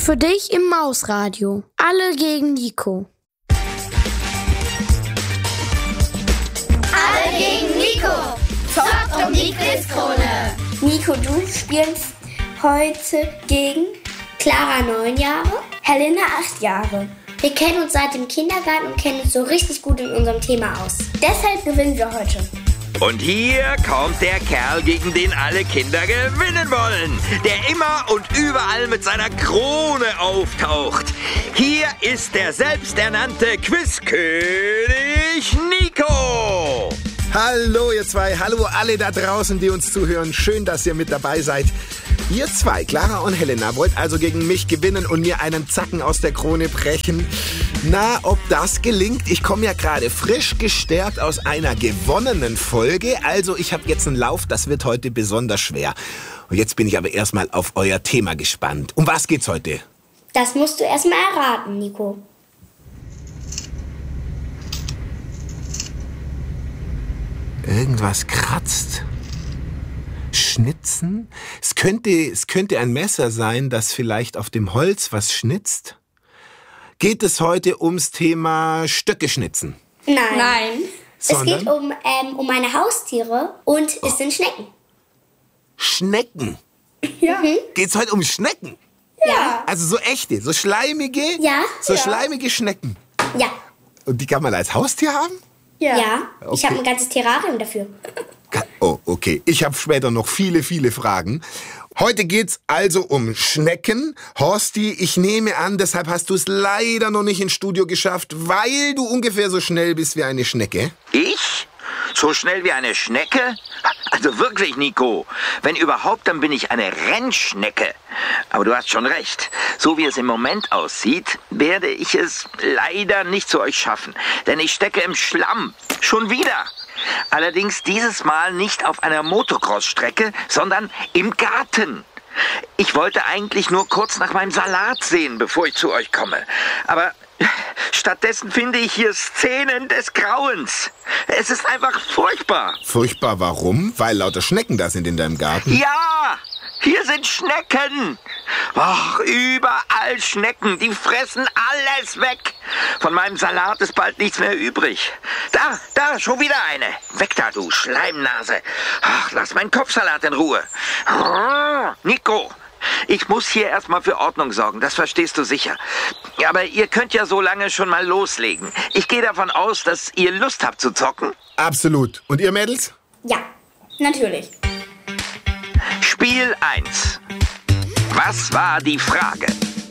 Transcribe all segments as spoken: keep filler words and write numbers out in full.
für dich im Mausradio. Alle gegen Nico. Alle gegen Nico. Zockt um die Quizkrone. Nico, du spielst heute gegen Clara, neun Jahre, Helena, acht Jahre. Wir kennen uns seit dem Kindergarten und kennen uns so richtig gut in unserem Thema aus. Deshalb gewinnen wir heute. Und hier kommt der Kerl, gegen den alle Kinder gewinnen wollen. Der immer und überall mit seiner Krone auftaucht. Hier ist der selbsternannte Quizkönig Nico. Hallo ihr zwei, hallo alle da draußen, die uns zuhören. Schön, dass ihr mit dabei seid. Ihr zwei, Clara und Helena, wollt also gegen mich gewinnen und mir einen Zacken aus der Krone brechen. Na, ob das gelingt? Ich komme ja gerade frisch gestärkt aus einer gewonnenen Folge. Also ich habe jetzt einen Lauf, das wird heute besonders schwer. Und jetzt bin ich aber erstmal auf euer Thema gespannt. Um was geht's heute? Das musst du erstmal erraten, Nico. Irgendwas kratzt. Schnitzen? Es könnte, es könnte ein Messer sein, das vielleicht auf dem Holz was schnitzt. Geht es heute ums Thema Stöcke schnitzen? Nein. Nein. Sondern? Es geht um, ähm, um meine Haustiere und es Oh. sind Schnecken. Schnecken? Ja. Mhm. Geht's heute um Schnecken? Ja. Also so echte, so schleimige? Ja. So Ja. schleimige Schnecken. Ja. Und die kann man als Haustier haben? Ja. Okay. Ich habe ein ganzes Terrarium dafür. Oh, okay. Ich habe später noch viele, viele Fragen. Heute geht's also um Schnecken. Horsti, ich nehme an, deshalb hast du es leider noch nicht ins Studio geschafft, weil du ungefähr so schnell bist wie eine Schnecke. Ich? So schnell wie eine Schnecke? Also wirklich, Nico. Wenn überhaupt, dann bin ich eine Rennschnecke. Aber du hast schon recht. So wie es im Moment aussieht, werde ich es leider nicht zu euch schaffen. Denn ich stecke im Schlamm. Schon wieder. Allerdings dieses Mal nicht auf einer Motocross-Strecke, sondern im Garten. Ich wollte eigentlich nur kurz nach meinem Salat sehen, bevor ich zu euch komme. Aber stattdessen finde ich hier Szenen des Grauens. Es ist einfach furchtbar. Furchtbar, warum? Weil lauter Schnecken da sind in deinem Garten. Ja, hier sind Schnecken. Och, überall Schnecken. Die fressen alles weg. Von meinem Salat ist bald nichts mehr übrig. Da, da, schon wieder eine. Weg da, du Schleimnase. Ach, lass meinen Kopfsalat in Ruhe. Oh, Nico, ich muss hier erstmal für Ordnung sorgen, das verstehst du sicher. Aber ihr könnt ja so lange schon mal loslegen. Ich gehe davon aus, dass ihr Lust habt zu zocken. Absolut. Und ihr Mädels? Ja, natürlich. Spiel eins. Was war die Frage?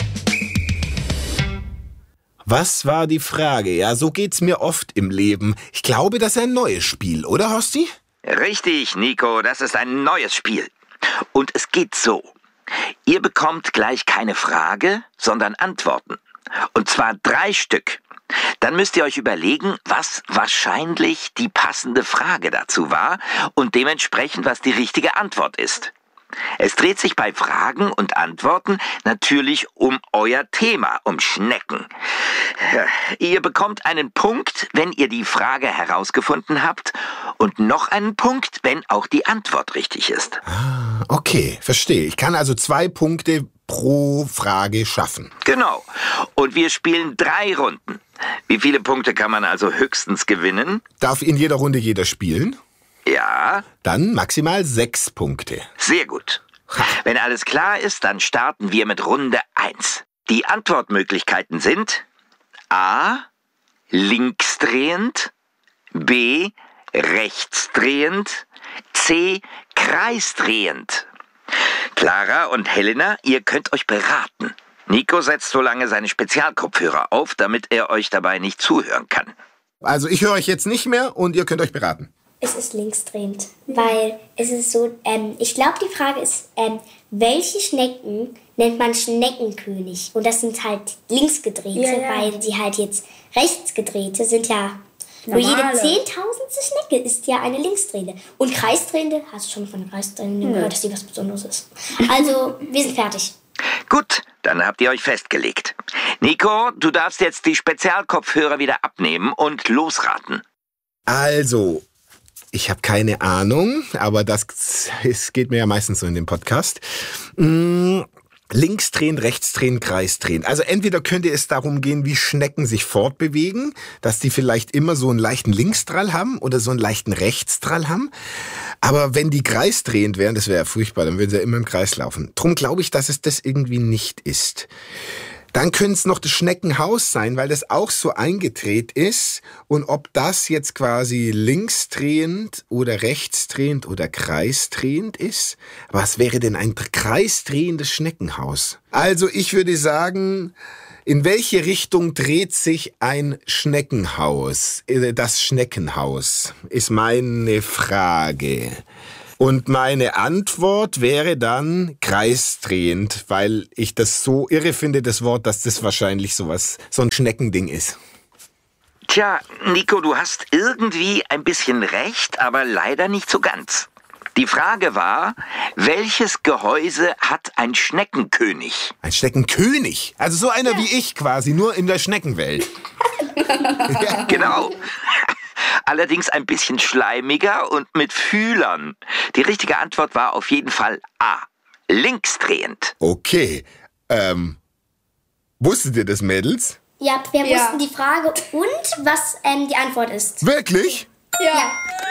Was war die Frage? Ja, so geht's mir oft im Leben. Ich glaube, das ist ein neues Spiel, oder, Horsti? Richtig, Nico, das ist ein neues Spiel. Und es geht so. Ihr bekommt gleich keine Frage, sondern Antworten. Und zwar drei Stück. Dann müsst ihr euch überlegen, was wahrscheinlich die passende Frage dazu war und dementsprechend, was die richtige Antwort ist. Es dreht sich bei Fragen und Antworten natürlich um euer Thema, um Schnecken. Ihr bekommt einen Punkt, wenn ihr die Frage herausgefunden habt und noch einen Punkt, wenn auch die Antwort richtig ist. Okay, verstehe. Ich kann also zwei Punkte pro Frage schaffen. Genau. Und wir spielen drei Runden. Wie viele Punkte kann man also höchstens gewinnen? Darf in jeder Runde jeder spielen? Ja. Dann maximal sechs Punkte. Sehr gut. Wenn alles klar ist, dann starten wir mit Runde eins. Die Antwortmöglichkeiten sind A. Linksdrehend, B. Rechtsdrehend, C. Kreisdrehend. Clara und Helena, ihr könnt euch beraten. Nico setzt so lange seine Spezialkopfhörer auf, damit er euch dabei nicht zuhören kann. Also ich höre euch jetzt nicht mehr und ihr könnt euch beraten. Es ist linksdrehend, weil es ist so, ähm, ich glaube, die Frage ist, ähm, welche Schnecken nennt man Schneckenkönig? Und das sind halt linksgedrehte, Ja, ja. weil die halt jetzt rechtsgedrehte sind ja, nur jede Normale. zehntausendste Schnecke ist ja eine linksdrehende. Und kreisdrehende, hast du schon von kreisdrehenden gehört, dass die was Besonderes ist. Also, wir sind fertig. Gut, dann habt ihr euch festgelegt. Nico, du darfst jetzt die Spezialkopfhörer wieder abnehmen und losraten. Also, ich habe keine Ahnung, aber das es geht mir ja meistens so in dem Podcast. links drehen, rechts drehen, Kreis drehen. Also entweder könnte es darum gehen, wie Schnecken sich fortbewegen, dass die vielleicht immer so einen leichten Linksdrall haben oder so einen leichten Rechtsdrall haben. Aber wenn die kreisdrehend wären, das wäre ja furchtbar, dann würden sie ja immer im Kreis laufen. Drum glaube ich, dass es das irgendwie nicht ist. Dann könnte es noch das Schneckenhaus sein, weil das auch so eingedreht ist. Und ob das jetzt quasi linksdrehend oder rechtsdrehend oder kreisdrehend ist? Was wäre denn ein kreisdrehendes Schneckenhaus? Also ich würde sagen, in welche Richtung dreht sich ein Schneckenhaus? Das Schneckenhaus ist meine Frage. Und meine Antwort wäre dann kreisdrehend, weil ich das so irre finde, das Wort, dass das wahrscheinlich sowas, so ein Schneckending ist. Tja, Nico, du hast irgendwie ein bisschen recht, aber leider nicht so ganz. Die Frage war, welches Gehäuse hat ein Schneckenkönig? Ein Schneckenkönig? Also so einer ja. wie ich quasi, nur in der Schneckenwelt. Ja. Genau. Allerdings ein bisschen schleimiger und mit Fühlern. Die richtige Antwort war auf jeden Fall A. Linksdrehend. Okay. Ähm, wusstet ihr das, Mädels? Ja, wir Ja. wussten die Frage und was ähm, die Antwort ist. Wirklich? Ja.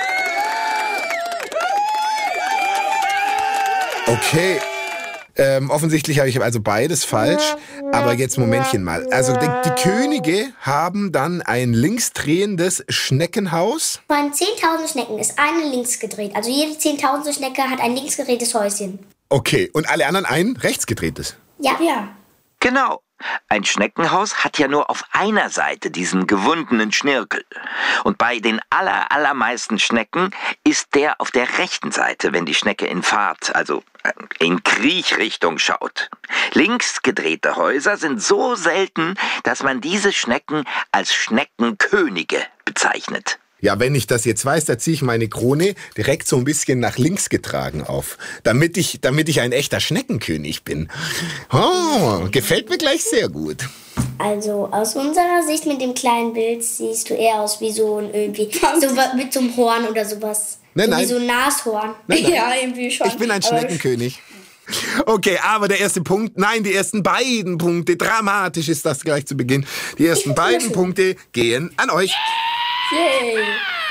Okay. Ähm, offensichtlich habe ich also beides falsch. Aber jetzt Momentchen mal. Also die, die Könige haben dann ein linksdrehendes Schneckenhaus. Von zehntausend Schnecken ist eine links gedreht. Also jede zehntausendste Schnecke hat ein links gedrehtes Häuschen. Okay. Und alle anderen ein rechtsgedrehtes. Ja. Ja. Genau. Ein Schneckenhaus hat ja nur auf einer Seite diesen gewundenen Schnirkel. Und bei den aller, allermeisten Schnecken ist der auf der rechten Seite, wenn die Schnecke in Fahrt, also in Kriechrichtung schaut. Links gedrehte Häuser sind so selten, dass man diese Schnecken als Schneckenkönige bezeichnet. Ja, wenn ich das jetzt weiß, da ziehe ich meine Krone direkt so ein bisschen nach links getragen auf, damit ich, damit ich ein echter Schneckenkönig bin. Oh, gefällt mir gleich sehr gut. Also aus unserer Sicht mit dem kleinen Bild siehst du eher aus wie so ein irgendwie so wa- mit so einem Horn oder sowas. Nein, so nein. Wie so ein Nashorn. Nein, nein. Ja, irgendwie schon. Ich bin ein Aber Schneckenkönig. Okay, aber der erste Punkt, nein, die ersten beiden Punkte, dramatisch ist das gleich zu Beginn. Die ersten beiden Punkte gehen an euch. Yay.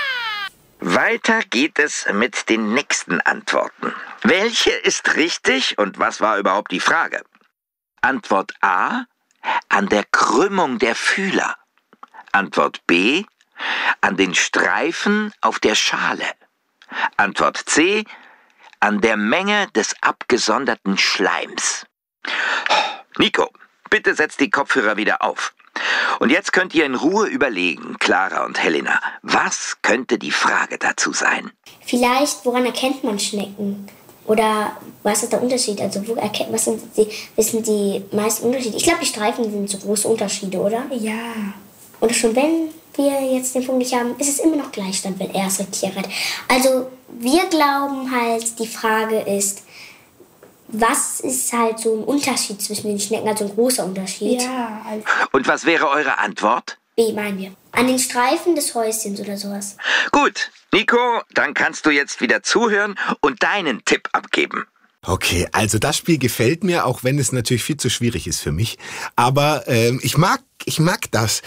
Weiter geht es mit den nächsten Antworten. Welche ist richtig und was war überhaupt die Frage? Antwort A, an der Krümmung der Fühler. Antwort B, an den Streifen auf der Schale. Antwort C, an der Menge des abgesonderten Schleims. Nico, bitte setz die Kopfhörer wieder auf. Und jetzt könnt ihr in Ruhe überlegen, Clara und Helena, was könnte die Frage dazu sein? Vielleicht, woran erkennt man Schnecken? Oder was ist der Unterschied? Also wo erkennt, was sind die, was sind die meisten Unterschiede? Ich glaube, die Streifen sind so große Unterschiede, oder? Ja. Und schon wenn wir jetzt den Punkt nicht haben, ist es immer noch Gleichstand, wenn er es richtig hat. Also wir glauben halt, die Frage ist, was ist halt so ein Unterschied zwischen den Schnecken, also ein großer Unterschied? Ja. Also Und was wäre eure Antwort? B meinen wir. An den Streifen des Häuschens oder sowas. Gut, Nico, dann kannst du jetzt wieder zuhören und deinen Tipp abgeben. Okay, also das Spiel gefällt mir, auch wenn es natürlich viel zu schwierig ist für mich. Aber ähm, ich mag, ich mag das.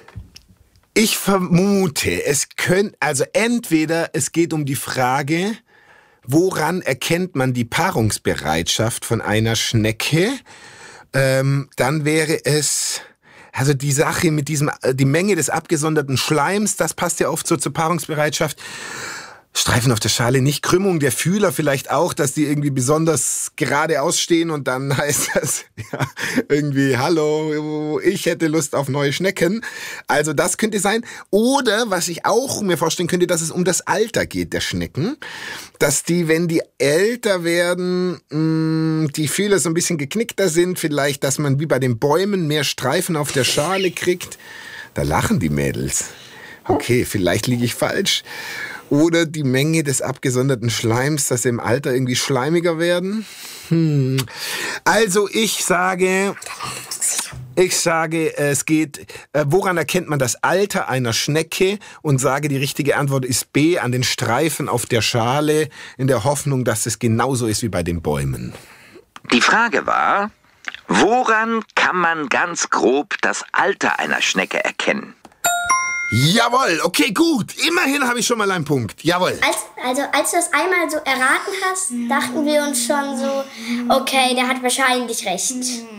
Ich vermute, es könnte, also entweder es geht um die Frage, woran erkennt man die Paarungsbereitschaft von einer Schnecke? Ähm, dann wäre es, also die Sache mit diesem, die Menge des abgesonderten Schleims, das passt ja oft so zur Paarungsbereitschaft. Streifen auf der Schale nicht, Krümmung der Fühler vielleicht auch, dass die irgendwie besonders gerade ausstehen und dann heißt das ja, irgendwie, hallo, ich hätte Lust auf neue Schnecken. Also das könnte sein. Oder, was ich auch mir vorstellen könnte, dass es um das Alter geht der Schnecken. Dass die, wenn die älter werden, mh, die Fühler so ein bisschen geknickter sind. Vielleicht, dass man wie bei den Bäumen mehr Streifen auf der Schale kriegt. Da lachen die Mädels. Okay, vielleicht liege ich falsch. Oder die Menge des abgesonderten Schleims, dass sie im Alter irgendwie schleimiger werden. Hm. Also ich sage, ich sage, es geht, äh, woran erkennt man das Alter einer Schnecke? Und sage, die richtige Antwort ist B, an den Streifen auf der Schale, in der Hoffnung, dass es genauso ist wie bei den Bäumen. Die Frage war, Woran kann man ganz grob das Alter einer Schnecke erkennen? Jawohl, okay, gut. Immerhin habe ich schon mal einen Punkt. Jawohl. Als, also als du das einmal so erraten hast, dachten wir uns schon so, okay, der hat wahrscheinlich recht.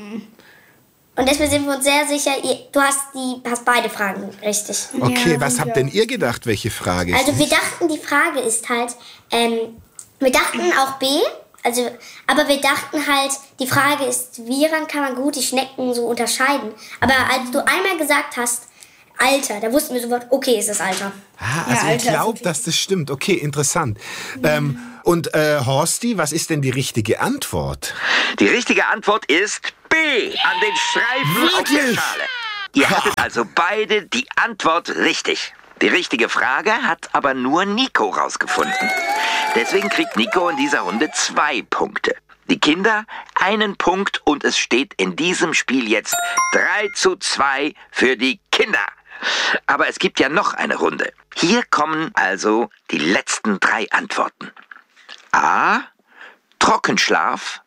Und deswegen sind wir uns sehr sicher, ihr, du hast, die, hast beide Fragen richtig. Okay, Ja, was habt denn ihr gedacht, welche Frage? Also wir dachten, die Frage ist halt, ähm, wir dachten auch B, also, aber wir dachten halt, die Frage ist, woran kann man gut die Schnecken so unterscheiden? Aber als du einmal gesagt hast, Alter, da wussten wir sofort, okay, ist das Alter. Ah, also Ja, ich Alter ist glaube, okay. dass das stimmt. Okay, interessant. Ähm, und äh, Horsti, was ist denn die richtige Antwort? Die richtige Antwort ist B, an den Streifen auf der Wirklich? Schale. Ihr hattet also beide die Antwort richtig. Die richtige Frage hat aber nur Nico rausgefunden. Deswegen kriegt Nico in dieser Runde zwei Punkte. Die Kinder einen Punkt und es steht in diesem Spiel jetzt drei zu zwei für die Kinder. Aber es gibt ja noch eine Runde. Hier kommen also die letzten drei Antworten. A. Trockenschlaf.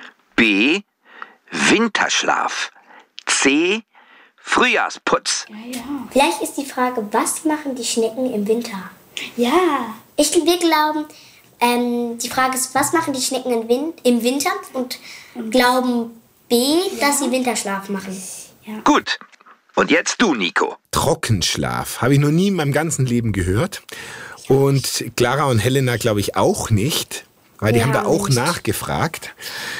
B. Winterschlaf. C. Frühjahrsputz. Vielleicht ist die Frage, was machen die Schnecken im Winter? Ja. Ich, wir glauben, ähm, die Frage ist, was machen die Schnecken im, Win im Winter? Und glauben B, dass sie Winterschlaf machen. Gut. Und jetzt du, Nico. Trockenschlaf. Habe ich noch nie in meinem ganzen Leben gehört. Und Clara und Helena glaube ich auch nicht, weil die Ja, haben da auch nicht. nachgefragt.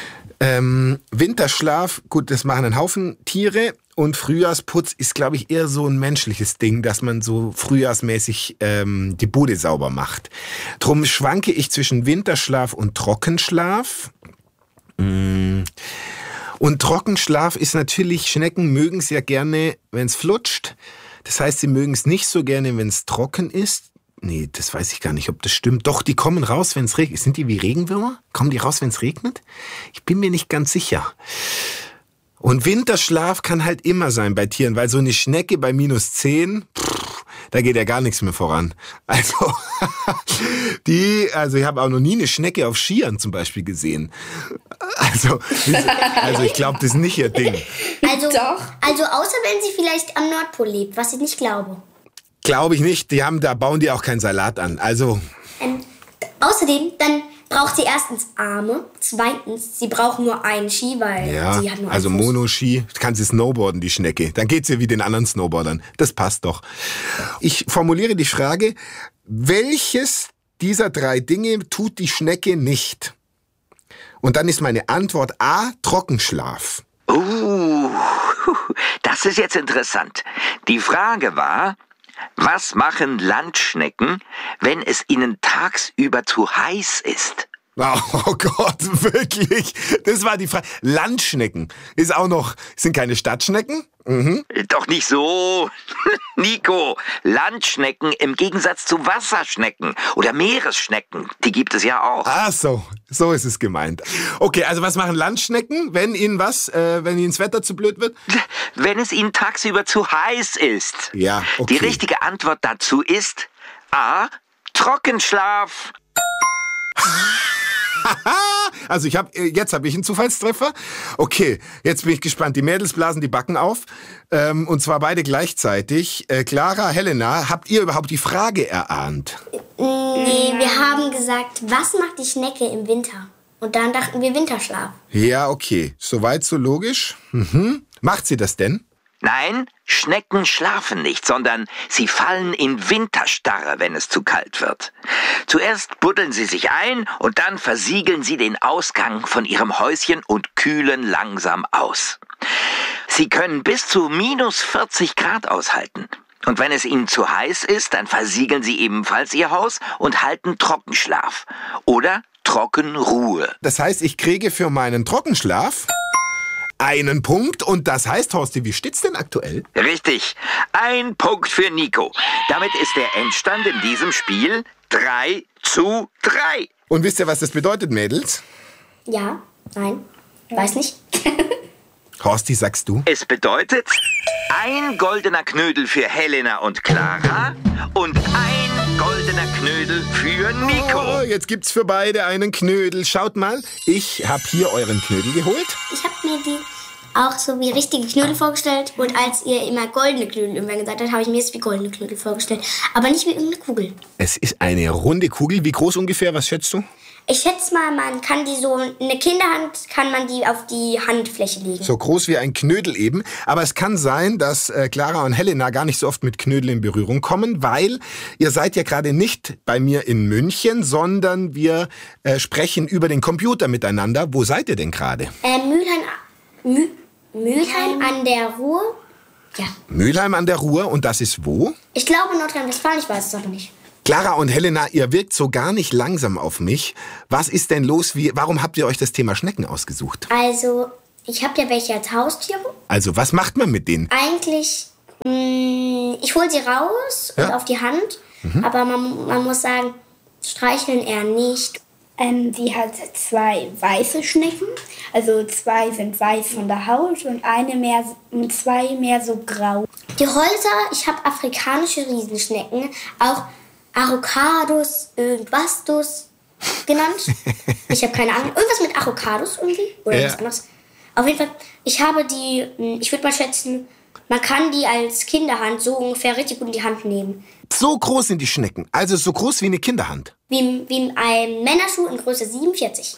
Ähm, Winterschlaf, gut, das machen ein Haufen Tiere. Und Frühjahrsputz ist, glaube ich, eher so ein menschliches Ding, dass man so frühjahrsmäßig ähm, die Bude sauber macht. Drum schwanke ich zwischen Winterschlaf und Trockenschlaf. Mm. Und Trockenschlaf ist natürlich, Schnecken mögen es ja gerne, wenn es flutscht. Das heißt, sie mögen es nicht so gerne, wenn es trocken ist. Nee, das weiß ich gar nicht, ob das stimmt. Doch, die kommen raus, wenn es regnet. Sind die wie Regenwürmer? Kommen die raus, wenn es regnet? Ich bin mir nicht ganz sicher. Und Winterschlaf kann halt immer sein bei Tieren, weil so eine Schnecke bei minus zehn, pff, da geht ja gar nichts mehr voran. Also, die, also ich habe auch noch nie eine Schnecke auf Skiern zum Beispiel gesehen. Also, also ich glaube, das ist nicht ihr Ding. Also, Doch. also außer wenn sie vielleicht am Nordpol lebt, was ich nicht glaube. Glaube ich nicht. Die haben, da bauen die auch keinen Salat an. Also, Ähm, außerdem, dann braucht sie erstens Arme, zweitens, sie braucht nur einen Ski, weil ja, sie hat nur also einen Fuß. Monoski, kann sie snowboarden, die Schnecke. Dann geht sie wie den anderen Snowboardern. Das passt doch. Ich formuliere die Frage, welches dieser drei Dinge tut die Schnecke nicht? Und dann ist meine Antwort A, Trockenschlaf. Uh, das ist jetzt interessant. Die Frage war, was machen Landschnecken, wenn es ihnen tagsüber zu heiß ist? Oh Gott, wirklich? Das war die Frage. Landschnecken ist auch noch, sind keine Stadtschnecken? Mhm. Doch nicht so. Nico, Landschnecken im Gegensatz zu Wasserschnecken oder Meeresschnecken, die gibt es ja auch. Ach so, so ist es gemeint. Okay, also was machen Landschnecken, wenn ihnen was, äh, wenn ihnen das Wetter zu blöd wird? Wenn es ihnen tagsüber zu heiß ist. Ja, okay. Die richtige Antwort dazu ist A. Trockenschlaf. Also ich habe jetzt habe ich einen Zufallstreffer. Okay, jetzt bin ich gespannt. Die Mädels blasen die Backen auf. Ähm, und zwar beide gleichzeitig. Äh, Clara, Helena, habt ihr überhaupt die Frage erahnt? Nee, wir haben gesagt, was macht die Schnecke im Winter? Und dann dachten wir Winterschlaf. Ja, okay. Soweit so logisch. Mhm. Macht sie das denn? Nein, Schnecken schlafen nicht, sondern sie fallen in Winterstarre, wenn es zu kalt wird. Zuerst buddeln sie sich ein und dann versiegeln sie den Ausgang von ihrem Häuschen und kühlen langsam aus. Sie können bis zu minus vierzig Grad aushalten. Und wenn es ihnen zu heiß ist, dann versiegeln sie ebenfalls ihr Haus und halten Trockenschlaf oder Trockenruhe. Das heißt, ich kriege für meinen Trockenschlaf einen Punkt. Und das heißt, Horsti, wie steht's denn aktuell? Richtig, ein Punkt für Nico. Damit ist der Endstand in diesem Spiel drei zu drei. Und wisst ihr, was das bedeutet, Mädels? Ja, nein, weiß nicht. Horsti, sagst du? Es bedeutet ein goldener Knödel für Helena und Clara und ein goldener Knödel für Nico. Oh, jetzt gibt's für beide einen Knödel. Schaut mal, ich habe hier euren Knödel geholt. Ich habe mir die auch so wie richtige Knödel vorgestellt. Und als ihr immer goldene Knödel irgendwann gesagt habt, habe ich mir es wie goldene Knödel vorgestellt. Aber nicht wie irgendeine Kugel. Es ist eine runde Kugel. Wie groß ungefähr? Was schätzt du? Ich schätze mal, man kann die so, eine Kinderhand kann man die auf die Handfläche legen. So groß wie ein Knödel eben. Aber es kann sein, dass äh, Clara und Helena gar nicht so oft mit Knödel in Berührung kommen, weil ihr seid ja gerade nicht bei mir in München, sondern wir äh, sprechen über den Computer miteinander. Wo seid ihr denn gerade? Äh, Mülheim, Mü, Mülheim an der Ruhr. Ja. Mülheim an der Ruhr. Und das ist wo? Ich glaube Nordrhein-Westfalen, ich weiß es aber nicht. Clara und Helena, ihr wirkt so gar nicht langsam auf mich. Was ist denn los? Wie, warum habt ihr euch das Thema Schnecken ausgesucht? Also, ich habe ja welche als Haustiere. Also, was macht man mit denen? Eigentlich, mh, ich hole sie raus Ja. und auf die Hand. Mhm. Aber man, man muss sagen, streicheln eher nicht. Ähm, die hat zwei weiße Schnecken. Also zwei sind weiß von der Haut und eine mehr und zwei mehr so grau. Die Häuser, ich habe afrikanische Riesenschnecken, auch Araucadus, irgendwastus genannt. Ich habe keine Ahnung. Irgendwas mit Araucadus irgendwie. Oder Ja. was anderes. Auf jeden Fall, ich habe die, ich würde mal schätzen, man kann die als Kinderhand so ungefähr richtig gut in die Hand nehmen. So groß sind die Schnecken. Also so groß wie eine Kinderhand. Wie, wie ein Männerschuh in Größe siebenundvierzig.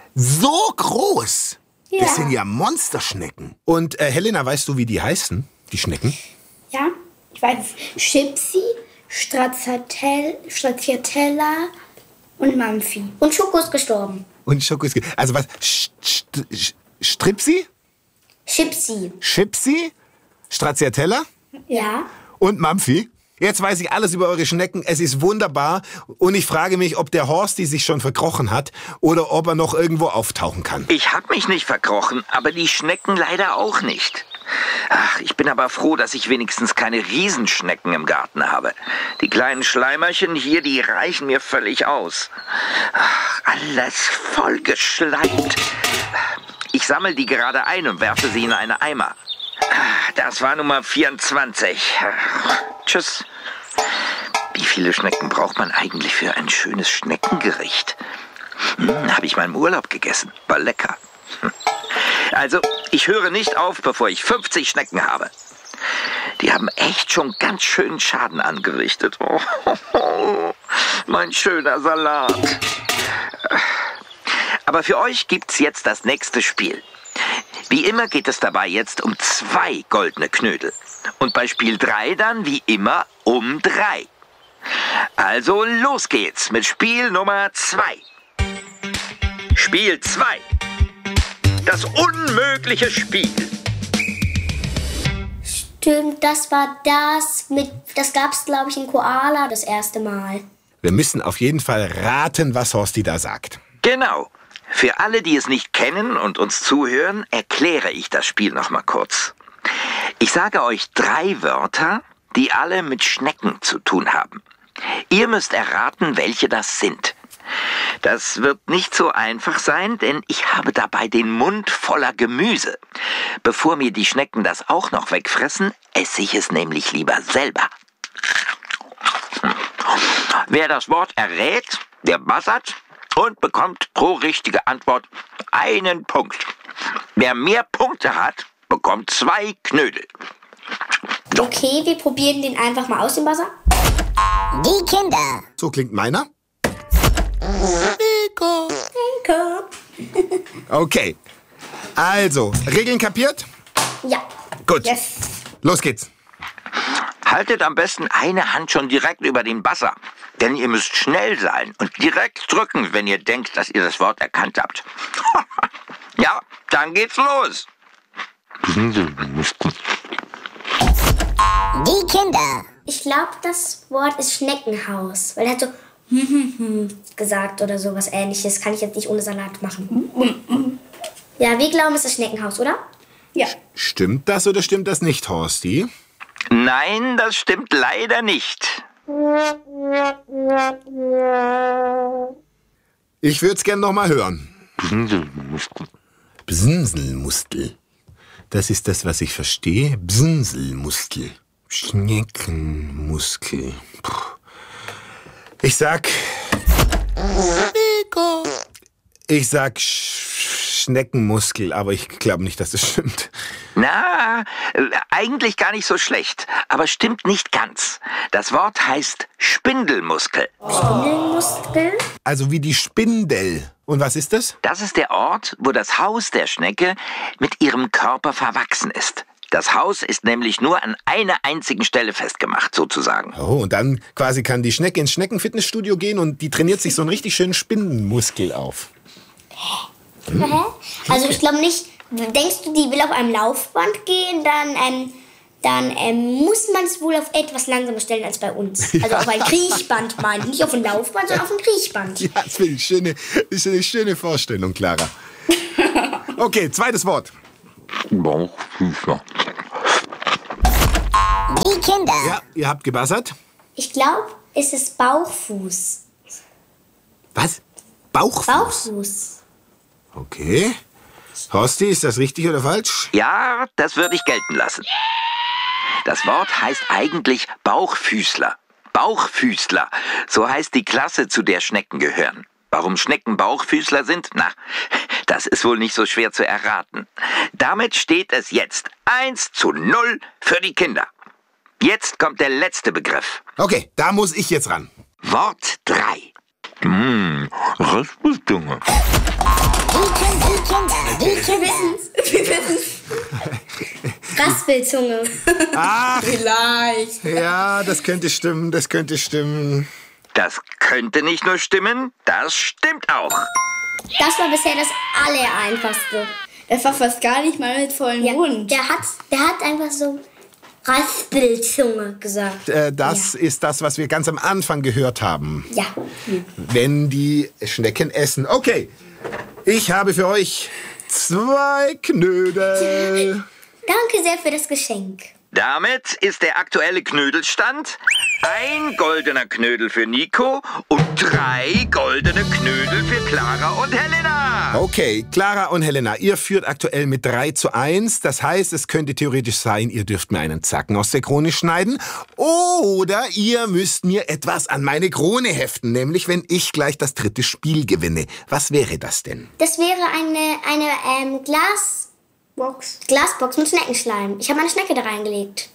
So groß? Ja. Das sind ja Monsterschnecken. Und äh, Helena, weißt du, wie die heißen, die Schnecken? Ja, ich weiß es. Chipsy, Stracciatella, Stracciatella und Mampfi. Und Schoko ist gestorben. Und Schokos. Also was? St St St Stripsi? Chipsy. Chipsy? Stracciatella? Ja. Und Mampfi? Jetzt weiß ich alles über eure Schnecken. Es ist wunderbar. Und ich frage mich, ob der Horsti sich schon verkrochen hat oder ob er noch irgendwo auftauchen kann. Ich hab mich nicht verkrochen, aber die Schnecken leider auch nicht. Ach, ich bin aber froh, dass ich wenigstens keine Riesenschnecken im Garten habe. Die kleinen Schleimerchen hier, die reichen mir völlig aus. Ach, alles voll geschleimt. Ich sammle die gerade ein und werfe sie in einen Eimer. Das war Nummer vierundzwanzig. Tschüss. Wie viele Schnecken braucht man eigentlich für ein schönes Schneckengericht? Hm, habe ich mal im Urlaub gegessen. War lecker. Hm. Also, ich höre nicht auf, bevor ich fünfzig Schnecken habe. Die haben echt schon ganz schön Schaden angerichtet. Oh, oh, oh, mein schöner Salat. Aber für euch gibt's jetzt das nächste Spiel. Wie immer geht es dabei jetzt um zwei goldene Knödel. Und bei Spiel drei dann wie immer um drei. Also los geht's mit Spiel Nummer zwei. Spiel zwei. Das unmögliche Spiel. Stimmt, das war das mit, das gab's glaube ich in Koala das erste Mal. Wir müssen auf jeden Fall raten, was Horsti da sagt. Genau. Für alle, die es nicht kennen und uns zuhören, erkläre ich das Spiel noch mal kurz. Ich sage euch drei Wörter, die alle mit Schnecken zu tun haben. Ihr müsst erraten, welche das sind. Das wird nicht so einfach sein, denn ich habe dabei den Mund voller Gemüse. Bevor mir die Schnecken das auch noch wegfressen, esse ich es nämlich lieber selber. Hm. Wer das Wort errät, der buzzert und bekommt pro richtige Antwort einen Punkt. Wer mehr Punkte hat, bekommt zwei Knödel. So. Okay, wir probieren den einfach mal aus, den Buzzer. Die Kinder. So klingt meiner. Nico. Danke. Okay. Also, Regeln kapiert? Ja. Gut. Yes. Los geht's. Haltet am besten eine Hand schon direkt über den Buzzer. Denn ihr müsst schnell sein und direkt drücken, wenn ihr denkt, dass ihr das Wort erkannt habt. Ja, dann geht's los. Die Kinder. Ich glaube, das Wort ist Schneckenhaus. Weil er hat so gesagt oder sowas ähnliches. Kann ich jetzt nicht ohne Salat machen. Ja, wir glauben, es ist Schneckenhaus, oder? Ja. Stimmt das oder stimmt das nicht, Horsti? Nein, das stimmt leider nicht. Ich würde es gern noch mal hören. Bsinselmuskel. Das ist das, was ich verstehe. Bsinselmuskel. Schneckenmuskel. Puh. Ich sag... Ich sag... Sch Schneckenmuskel, aber ich glaube nicht, dass das stimmt. Na, äh, eigentlich gar nicht so schlecht, aber stimmt nicht ganz. Das Wort heißt Spindelmuskel. Spindelmuskel? Also wie die Spindel. Und was ist das? Das ist der Ort, wo das Haus der Schnecke mit ihrem Körper verwachsen ist. Das Haus ist nämlich nur an einer einzigen Stelle festgemacht, sozusagen. Oh, und dann quasi kann die Schnecke ins Schneckenfitnessstudio gehen und die trainiert sich so einen richtig schönen Spindenmuskel auf. Hm. Also ich glaube nicht, denkst du, die will auf einem Laufband gehen, dann, ähm, dann ähm, muss man es wohl auf etwas langsamer stellen als bei uns. Also auf ein Kriechband meint, nicht auf ein Laufband, sondern auf ein Kriechband. Ja, das finde ich schöne, ist eine schöne Vorstellung, Clara. Okay, zweites Wort. Bauchfüßler. Die Kinder. Ja, ihr habt gebuzzert. Ich glaube, es ist Bauchfuß. Was? Bauchfuß? Bauchfuß. Okay. Horsti, ist das richtig oder falsch? Ja, das würde ich gelten lassen. Das Wort heißt eigentlich Bauchfüßler. Bauchfüßler, so heißt die Klasse, zu der Schnecken gehören. Warum Schnecken Bauchfüßler sind? Na, das ist wohl nicht so schwer zu erraten. Damit steht es jetzt eins zu null für die Kinder. Jetzt kommt der letzte Begriff. Okay, da muss ich jetzt ran. Wort drei. Hm, Raspelzunge. Die Kinder. Die Kinder. Wir wissen's. Wir wissen's. Raspelzunge. Ach, Vielleicht. ja, das könnte stimmen, das könnte stimmen. Das könnte nicht nur stimmen, das stimmt auch. Das war bisher das Allereinfachste. Das war fast gar nicht mal mit vollem Ja, Mund. der hat, der hat einfach so Raspelzunge gesagt. Äh, das Ja. ist das, was wir ganz am Anfang gehört haben. Ja. Wenn die Schnecken essen. Okay, ich habe für euch zwei Knödel. Danke sehr für das Geschenk. Damit ist der aktuelle Knödelstand ein goldener Knödel für Nico und drei goldene Knödel für Clara und Helena. Okay, Clara und Helena, ihr führt aktuell mit drei zu eins. Das heißt, es könnte theoretisch sein, ihr dürft mir einen Zacken aus der Krone schneiden. Oder ihr müsst mir etwas an meine Krone heften. Nämlich, wenn ich gleich das dritte Spiel gewinne. Was wäre das denn? Das wäre eine, eine ähm, Glas, Box. Glasbox mit Schneckenschleim. Ich habe eine Schnecke da reingelegt.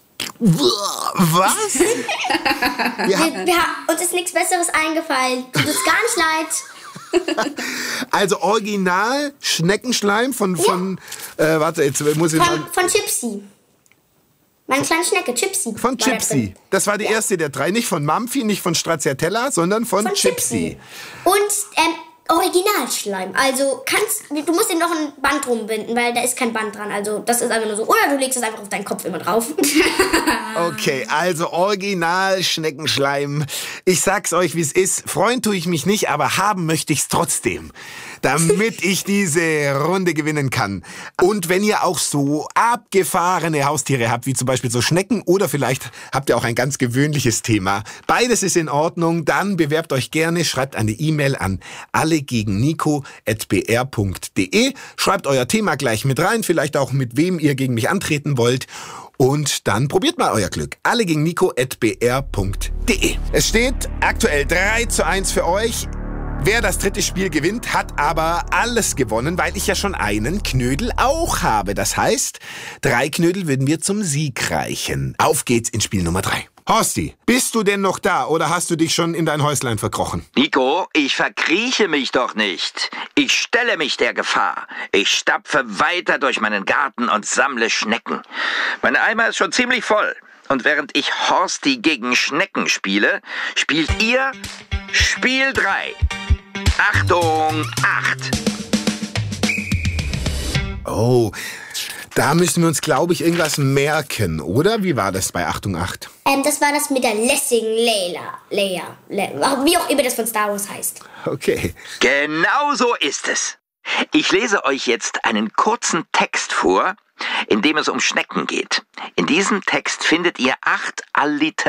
Was? ja. Wir, wir, uns ist nichts Besseres eingefallen. Tut uns gar nicht leid. Also original Schneckenschleim von, von äh, warte, jetzt muss ich Von, mal... von Chipsy. Meine kleine Schnecke, Chipsy. Von war da Chipsy. drin. Das war die erste der drei. Nicht von Mampfi, nicht von Stracciatella, sondern von, Von Chipsy. Chipsy. Und ähm, Originalschleim. Also kannst, du musst ihm noch ein Band rumbinden, weil da ist kein Band dran. Also das ist einfach nur so. Oder du legst es einfach auf deinen Kopf immer drauf. Okay, also original Schneckenschleim. Ich sag's euch, wie es ist. Freuen tue ich mich nicht, aber haben möchte ich's trotzdem, damit ich diese Runde gewinnen kann. Und wenn ihr auch so abgefahrene Haustiere habt, wie zum Beispiel so Schnecken, oder vielleicht habt ihr auch ein ganz gewöhnliches Thema, beides ist in Ordnung, dann bewerbt euch gerne, schreibt eine E-Mail an alle gegen Nico at b r punkt d e, schreibt euer Thema gleich mit rein, vielleicht auch mit wem ihr gegen mich antreten wollt. Und dann probiert mal euer Glück. Alle gegen Nico at b r punkt d e. Es steht aktuell drei zu eins für euch. Wer das dritte Spiel gewinnt, hat aber alles gewonnen, weil ich ja schon einen Knödel auch habe. Das heißt, drei Knödel würden mir zum Sieg reichen. Auf geht's in Spiel Nummer drei. Horsti, bist du denn noch da oder hast du dich schon in dein Häuslein verkrochen? Nico, ich verkrieche mich doch nicht. Ich stelle mich der Gefahr. Ich stapfe weiter durch meinen Garten und sammle Schnecken. Mein Eimer ist schon ziemlich voll. Und während ich Horsti gegen Schnecken spiele, spielt ihr Spiel drei. Achtung, acht. Oh, da müssen wir uns, glaube ich, irgendwas merken, oder? Wie war das bei Achtung acht? ähm, das war das mit der lässigen Leila. Leia. Le wie auch immer das von Star Wars heißt. Okay. Genau so ist es. Ich lese euch jetzt einen kurzen Text vor, in dem es um Schnecken geht. In diesem Text findet ihr acht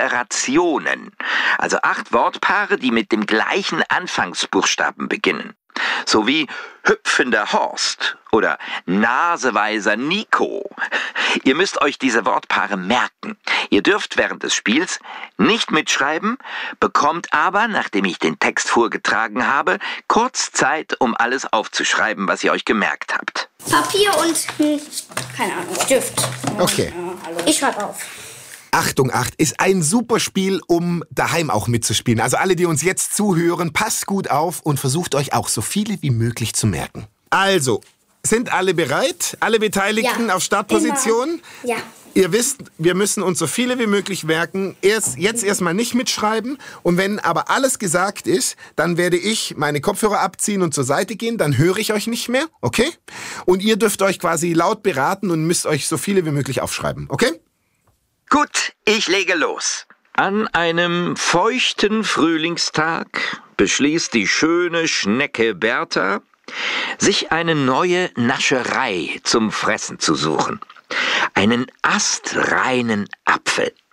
Alliterationen, also acht Wortpaare, die mit dem gleichen Anfangsbuchstaben beginnen. Sowie hüpfender Horst oder naseweiser Nico. Ihr müsst euch diese Wortpaare merken. Ihr dürft während des Spiels nicht mitschreiben, bekommt aber, nachdem ich den Text vorgetragen habe, kurz Zeit, um alles aufzuschreiben, was ihr euch gemerkt habt. Papier und, hm, Keine Ahnung. Stift. Okay. Ich schreibe auf. Achtung, acht ist ein super Spiel, um daheim auch mitzuspielen. Also alle, die uns jetzt zuhören, passt gut auf und versucht euch auch so viele wie möglich zu merken. Also, sind alle bereit? Alle Beteiligten Ja. auf Startposition? Ja. Ihr wisst, wir müssen uns so viele wie möglich merken. Erst, jetzt erstmal nicht mitschreiben. Und wenn aber alles gesagt ist, dann werde ich meine Kopfhörer abziehen und zur Seite gehen. Dann höre ich euch nicht mehr, okay? Und ihr dürft euch quasi laut beraten und müsst euch so viele wie möglich aufschreiben, okay? Gut, ich lege los. An einem feuchten Frühlingstag beschließt die schöne Schnecke Bertha, sich eine neue Nascherei zum Fressen zu suchen. Einen astreinen Apfel.